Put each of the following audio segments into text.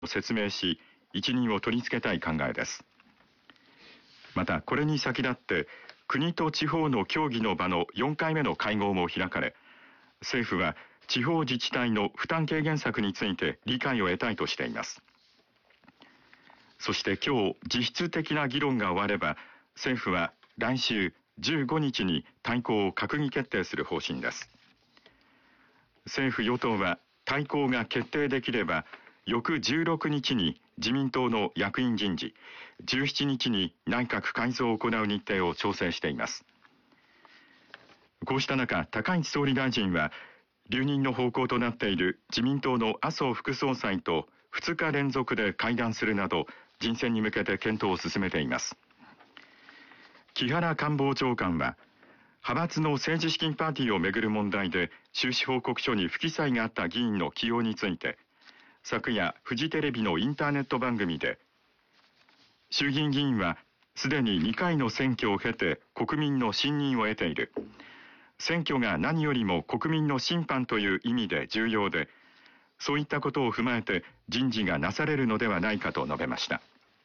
説明し、一任を取り付けたい考えです。またこれに先立って国と地方の協議の場の4回目の会合も開かれ、政府は地方自治体の負担軽減策について理解を得たいとしています。そして今日実質的な議論が終われば、政府は来週15日に大綱を閣議決定する方針です。政府与党は大綱が決定できれば翌16日に自民党の役員人事、17日に内閣改造を行う日程を調整しています。こうした中、高市総理大臣は留任の方向となっている自民党の麻生副総裁と2日連続で会談するなど人選に向けて検討を進めています。木原官房長官は派閥の政治資金パーティーをめぐる問題で収支報告書に不記載があった議員の起用について、昨夜フジテレビのインターネット番組で、衆議院議員はすでに2回の選挙を経て国民の信任を得ている。選挙が何よりも国民の審判という意味で重要で、そういったことを踏まえて人事がなされるのではないかと述べました。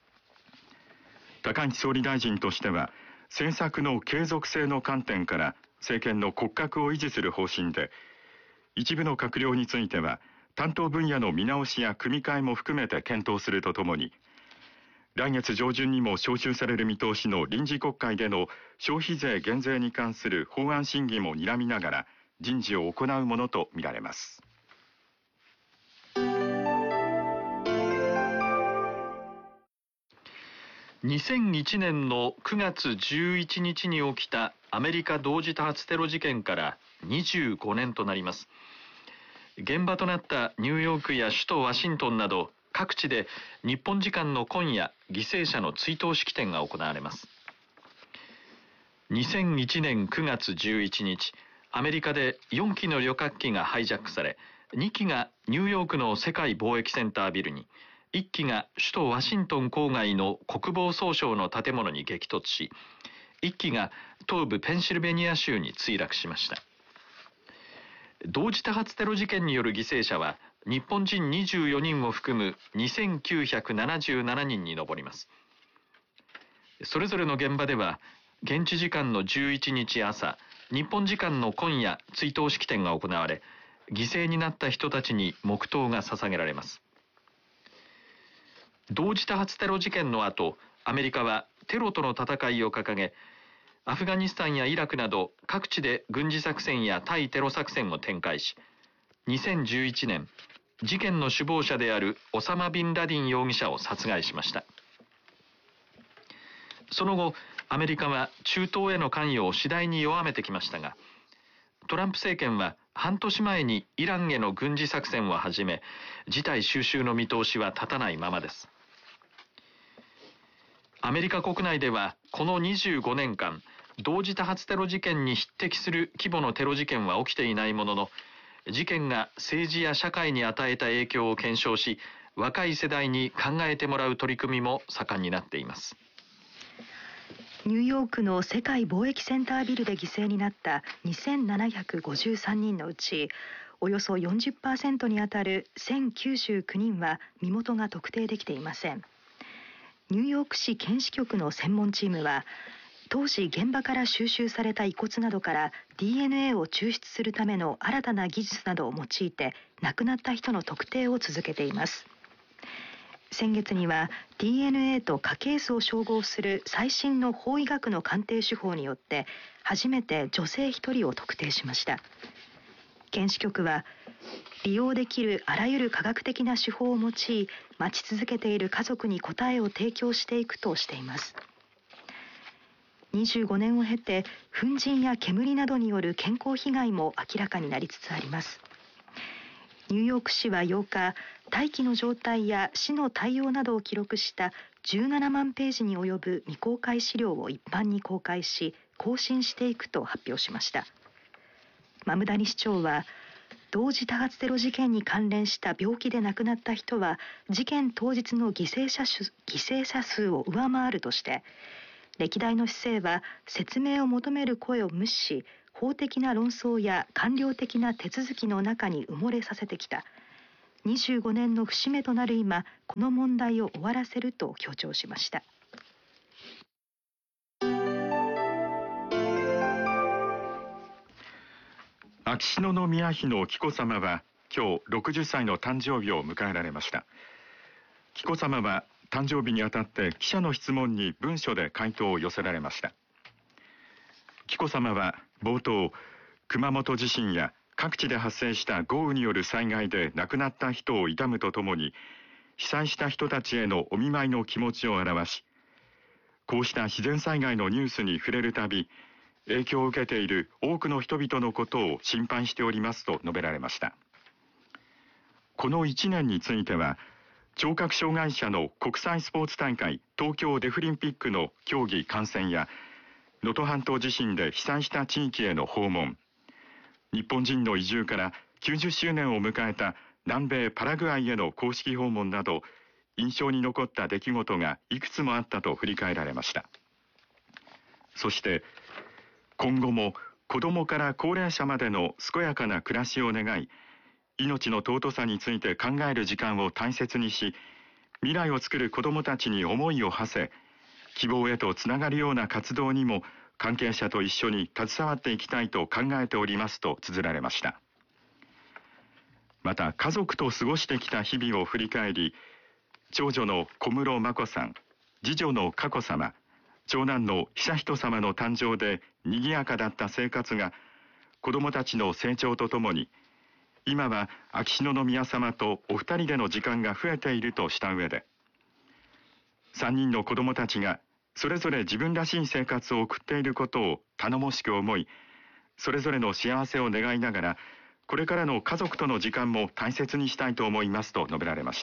高市総理大臣としては政策の継続性の観点から政権の骨格を維持する方針で、一部の閣僚については担当分野の見直しや組み替えも含めて検討するとともに、来月上旬にも召集される見通しの臨時国会での消費税減税に関する法案審議も睨みながら人事を行うものとみられます。 2001年の9月11日に起きたアメリカ同時多発テロ事件から25年となります。現場となったニューヨークや首都ワシントンなど各地で日本時間の今夜、犠牲者の追悼式典が行われます。2001年9月11日、アメリカで4機の旅客機がハイジャックされ、2機がニューヨークの世界貿易センタービルに、1機が首都ワシントン郊外の国防総省の建物に激突し、1機が東部ペンシルベニア州に墜落しました。同時多発テロ事件による犠牲者は日本人24人を含む2977人に上ります。それぞれの現場では現地時間の11日朝、日本時間の今夜追悼式典が行われ、犠牲になった人たちに黙祷が捧げられます。同時多発テロ事件の後、アメリカはテロとの戦いを掲げ、アフガニスタンやイラクなど各地で軍事作戦や対テロ作戦を展開し、2011年、事件の首謀者であるオサマ・ビンラディン容疑者を殺害しました。その後、アメリカは中東への関与を次第に弱めてきましたが、トランプ政権は半年前にイランへの軍事作戦を始め、事態収拾の見通しは立たないままです。アメリカ国内ではこの25年間、同時多発テロ事件に匹敵する規模のテロ事件は起きていないものの、事件が政治や社会に与えた影響を検証し、若い世代に考えてもらう取り組みも盛んになっています。 ニューヨークの世界貿易センタービルで犠牲になった2753人のうち、およそ 40% にあたる1099人は身元が特定できていません。ニューヨーク市検視局の専門チームは、当時現場から収集された遺骨などから DNA を抽出するための新たな技術などを用いて亡くなった人の特定を続けています。先月には DNA と家系図を照合する最新の法医学の鑑定手法によって初めて女性1人を特定しました。検視局は、利用できるあらゆる科学的な手法を用い、待ち続けている家族に答えを提供していくとしています。25年を経て粉塵や煙などによる健康被害も明らかになりつつあります。ニューヨーク市は8日、大気の状態や市の対応などを記録した17万ページに及ぶ未公開資料を一般に公開し、更新していくと発表しました。マムダニ市長は、同時多発テロ事件に関連した病気で亡くなった人は事件当日の犠牲者数を上回るとして、歴代の市政は説明を求める声を無視し、法的な論争や官僚的な手続きの中に埋もれさせてきた。 25年の節目となる今、この問題を終わらせると強調しました。 秋篠宮妃の紀子さまは今日60歳の誕生日を迎えられました。紀子さまは誕生日にあたって記者の質問に文書で回答を寄せられました。紀子さまは冒頭、熊本地震や各地で発生した豪雨による災害で亡くなった人を悼むとともに、被災した人たちへのお見舞いの気持ちを表し、こうした自然災害のニュースに触れるたび、影響を受けている多くの人々のことを心配しておりますと述べられました。この1年については、聴覚障害者の国際スポーツ大会東京デフリンピックの競技観戦や、能登半島地震で被災した地域への訪問、日本人の移住から90周年を迎えた南米パラグアイへの公式訪問など、印象に残った出来事がいくつもあったと振り返られました。そして今後も子どもから高齢者までの健やかな暮らしを願い、命の尊さについて考える時間を大切にし、未来を作る子どもたちに思いを馳せ、希望へとつながるような活動にも関係者と一緒に携わっていきたいと考えておりますと綴られました。また家族と過ごしてきた日々を振り返り、長女の小室眞子さん、次女の佳子さま、長男の悠仁さまの誕生で賑やかだった生活が、子どもたちの成長とともに、今は秋篠宮さまとお二人での時間が増えているとした上で、3人の子どもたちがそれぞれ自分らしい生活を送っていることを頼もしく思い、それぞれの幸せを願いながら、これからの家族との時間も大切にしたいと思いますと述べられました。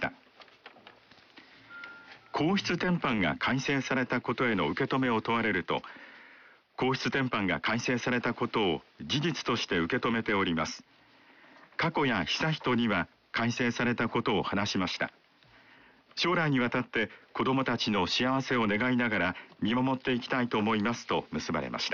皇室典範が改正されたことへの受け止めを問われると、皇室典範が改正されたことを事実として受け止めております。佳子や悠仁には改正されたことを話しました。将来にわたって子どもたちの幸せを願いながら見守っていきたいと思いますと結ばれました。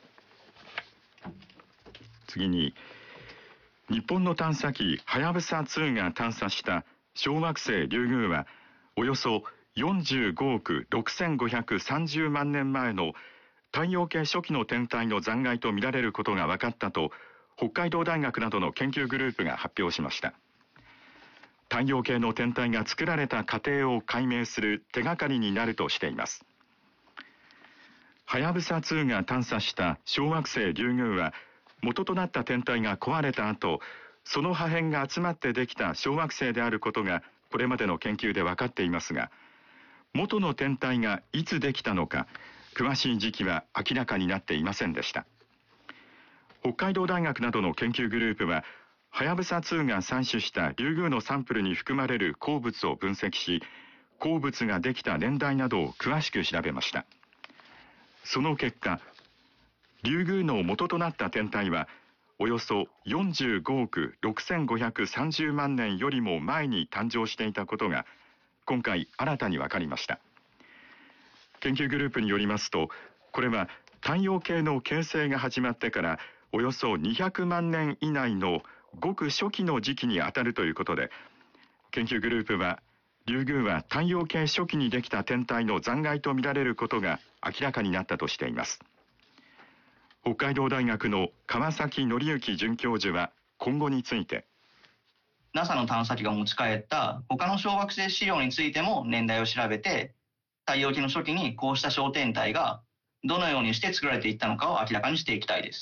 次に、日本の探査機はやぶさ2が探査した小惑星リュウグウは、およそ45億6530万年前の太陽系初期の天体の残骸とみられることが分かったと、北海道大学などの研究グループが発表しました。太陽系の天体が作られた過程を解明する手がかりになるとしています。はやぶさ2が探査した小惑星リュウグウは、元となった天体が壊れた後、その破片が集まってできた小惑星であることがこれまでの研究で分かっていますが、元の天体がいつできたのか、詳しい時期は明らかになっていませんでした。北海道大学などの研究グループは、はやぶさ2が採取したリュウグウのサンプルに含まれる鉱物を分析し、鉱物ができた年代などを詳しく調べました。その結果、リュウグウの元となった天体は、およそ45億6530万年よりも前に誕生していたことが、今回新たに分かりました。研究グループによりますと、これは太陽系の形成が始まってからおよそ200万年以内のごく初期の時期にあたるということで、研究グループは、リュウグウは太陽系初期にできた天体の残骸とみられることが明らかになったとしています。北海道大学の川崎紀之准教授は今後について、 NASA の探査機が持ち帰った他の小惑星資料についても年代を調べて、太陽系の初期にこうした小天体がどのようにして作られていったのかを明らかにしていきたいです。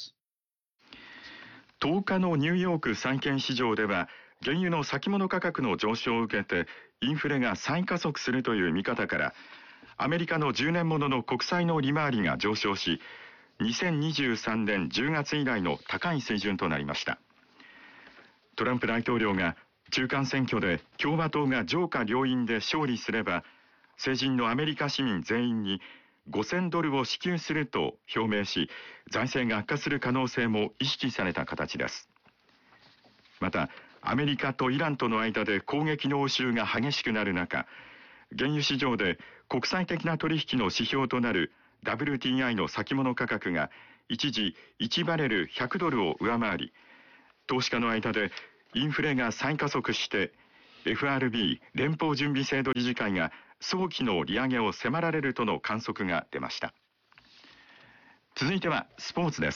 10日のニューヨーク債券市場では、原油の先物価格の上昇を受けてインフレが再加速するという見方から、アメリカの10年ものの国債の利回りが上昇し、2023年10月以来の高い水準となりました。トランプ大統領が中間選挙で共和党が上下両院で勝利すれば、成人のアメリカ市民全員に$5000を支給すると表明し、財政が悪化する可能性も意識された形です。また、アメリカとイランとの間で攻撃の応酬が激しくなる中、原油市場で国際的な取引の指標となるWTI の先物価格が一時1バレル$100を上回り、投資家の間でインフレが再加速して FRB 連邦準備制度理事会が早期の利上げを迫られるとの観測が出ました。続いてはスポーツです。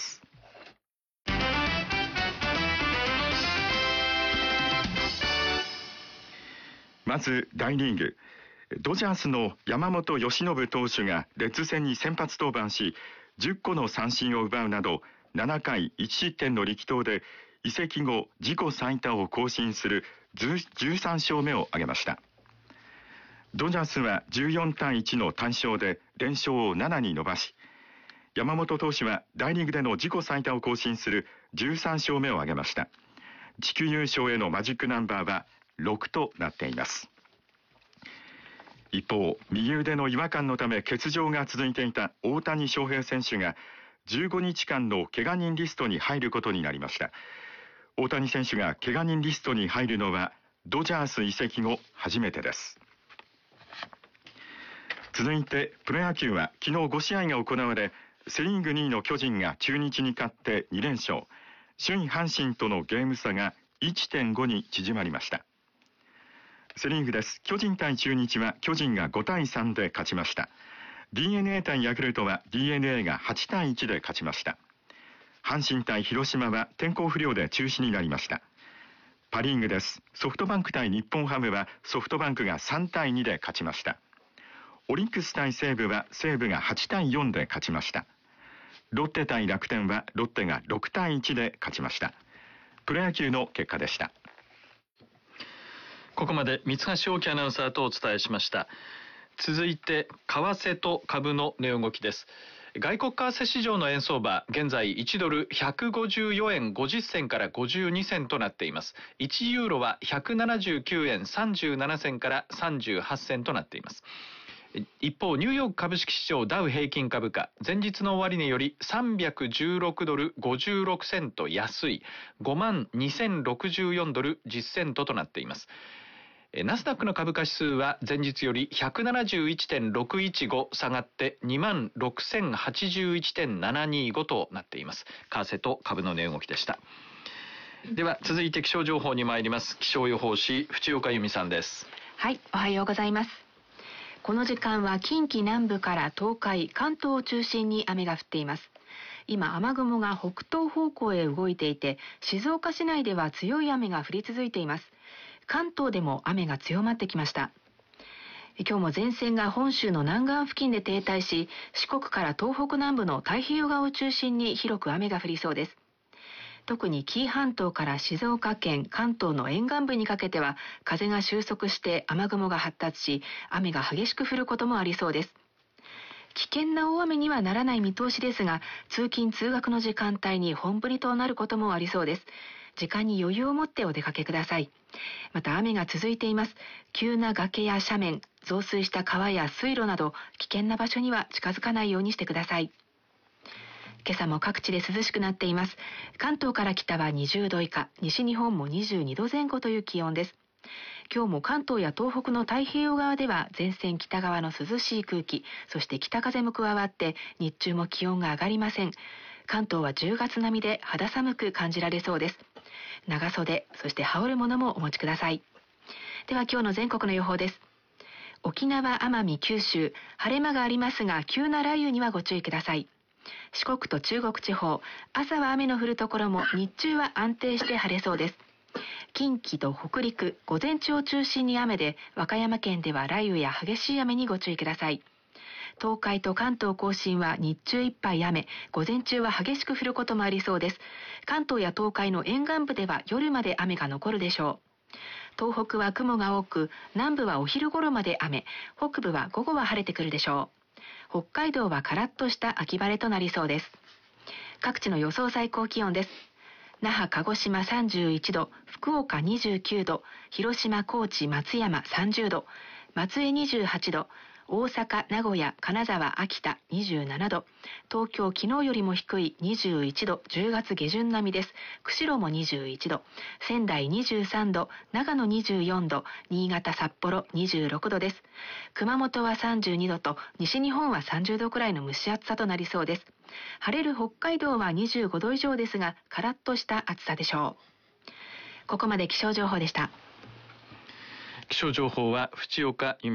まず大リーグ、ドジャースの山本由伸投手がレッズ戦に先発登板し、10個の三振を奪うなど7回1失点の力投で移籍後自己最多を更新する13勝目を挙げました。ドジャースは14対1の大勝で連勝を7に伸ばし、山本投手は大リーグでの自己最多を更新する13勝目を挙げました。地区優勝へのマジックナンバーは6となっています。一方、右腕の違和感のため欠場が続いていた大谷翔平選手が15日間の怪我人リストに入ることになりました。大谷選手が怪我人リストに入るのはドジャース移籍後初めてです。続いてプロ野球は昨日5試合が行われ、セ・リーグ2位の巨人が中日に勝って2連勝、首位阪神とのゲーム差が 1.5 に縮まりました。セ・リーグです。巨人対中日は巨人が5対3で勝ちました。 DNA 対ヤクルトは DNA が8対1で勝ちました。阪神対広島は天候不良で中止になりました。パ・リーグです。ソフトバンク対日本ハムはソフトバンクが3対2で勝ちました。オリックス対西武は西武が8対4で勝ちました。ロッテ対楽天はロッテが6対1で勝ちました。プロ野球の結果でした。 ここまで三橋大樹アナウンサーとお伝えしました。続いて為替と株の値動きです。外国為替市場の円相場、現在1ドル154円50銭から52銭となっています。1ユーロは179円37銭から38銭となっています。一方、ニューヨーク株式市場ダウ平均株価、前日の終値より316ドル56セント安い 52,064 ドル10セントとなっています。ナスダックの株価指数は前日より 171.615 下がって 26,081.725 となっています。為替と株の値動きでした。では続いて気象情報に参ります。気象予報士淵岡由美さんです。 はい、おはようございます。この時間は近畿南部から東海、関東を中心に雨が降っています。今雨雲が北東方向へ動いていて、静岡市内では強い雨が降り続いています。関東でも雨が強まってきました。今日も前線が本州の南岸付近で停滞し、四国から東北南部の太平洋側を中心に広く雨が降りそうです。特に紀伊半島から静岡県、関東の沿岸部にかけては風が収束して雨雲が発達し、雨が激しく降ることもありそうです。危険な大雨にはならない見通しですが、通勤通学の時間帯に本降りとなることもありそうです。時間に余裕を持ってお出かけください。また雨が続いています。急な崖や斜面、増水した川や水路など危険な場所には近づかないようにしてください。今朝も各地で涼しくなっています。関東から北は20度以下、西日本も22度前後という気温です。今日も関東や東北の太平洋側では前線北側の涼しい空気、そして北風も加わって日中も気温が上がりません。関東は10月並みで肌寒く感じられそうです。長袖、そして羽織るものもお持ちください。では今日の全国の予報です。沖縄、奄美、九州、晴れ間がありますが急な雷雨にはご注意ください。四国と中国地方、朝は雨の降るところも日中は安定して晴れそうです。近畿と北陸、午前中を中心に雨で、和歌山県では雷雨や激しい雨にご注意ください。東海と関東甲信は日中いっぱい雨、午前中は激しく降ることもありそうです。関東や東海の沿岸部では夜まで雨が残るでしょう。東北は雲が多く、南部はお昼頃まで雨、北部は午後は晴れてくるでしょう。北海道はカラッとした秋晴れとなりそうです。各地の予想最高気温です。那覇、鹿児島31度、福岡29度、広島、高知、松山30度、松江28度、大阪、名古屋、金沢、秋田27度、東京昨日よりも低い21度、10月下旬並みです。釧路も21度、仙台23度、長野24度、新潟、札幌26度です。熊本は32度と西日本は30度くらいの蒸し暑さとなりそうです。晴れる北海道は25度以上ですが、カラッとした暑さでしょう。ここまで気象情報でした。 気象情報は淵岡由美